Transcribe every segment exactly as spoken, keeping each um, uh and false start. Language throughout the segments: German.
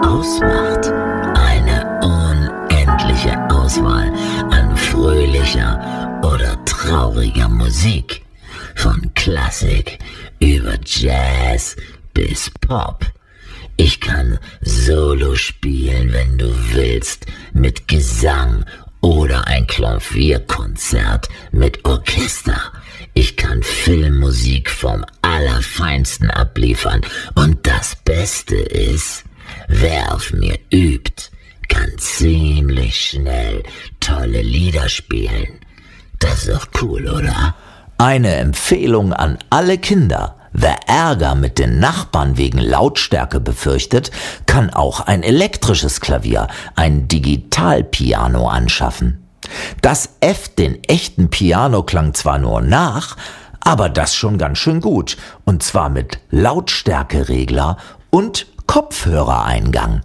ausmacht? Eine unendliche Auswahl an fröhlicher oder trauriger Musik. Von Klassik über Jazz bis Pop. Ich kann Solo spielen, wenn du willst, mit Gesang oder ein Klavierkonzert mit Orchester. Ich kann Filmmusik vom Allerfeinsten abliefern. Und das Beste ist, wer auf mir übt, kann ziemlich schnell tolle Lieder spielen. Das ist doch cool, oder? Eine Empfehlung an alle Kinder. Wer Ärger mit den Nachbarn wegen Lautstärke befürchtet, kann auch ein elektrisches Klavier, ein Digitalpiano anschaffen. Das äfft den echten Pianoklang zwar nur nach, aber das schon ganz schön gut. Und zwar mit Lautstärkeregler und Kopfhörereingang.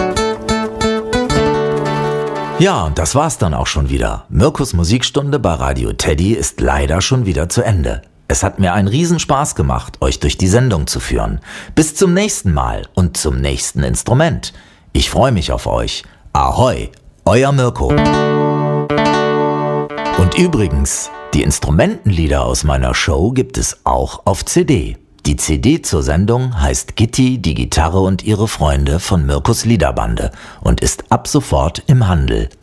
Ja, und das war's dann auch schon wieder. Mirkus Musikstunde bei Radio Teddy ist leider schon wieder zu Ende. Es hat mir einen Riesenspaß gemacht, euch durch die Sendung zu führen. Bis zum nächsten Mal und zum nächsten Instrument. Ich freue mich auf euch. Ahoi, euer Mirko. Und übrigens, die Instrumentenlieder aus meiner Show gibt es auch auf C D. Die C D zur Sendung heißt Gitti, die Gitarre und ihre Freunde von Mirkus Liederbande und ist ab sofort im Handel.